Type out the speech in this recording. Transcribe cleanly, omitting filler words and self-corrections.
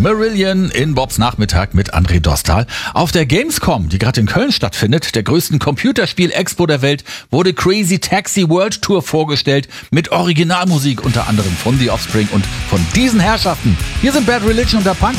Marillion in Bobs Nachmittag mit André Dostal. Auf der Gamescom, die gerade in Köln stattfindet, der größten Computerspiel-Expo der Welt, wurde Crazy Taxi World Tour vorgestellt mit Originalmusik unter anderem von The Offspring und von diesen Herrschaften. Hier sind Bad Religion und der Punk.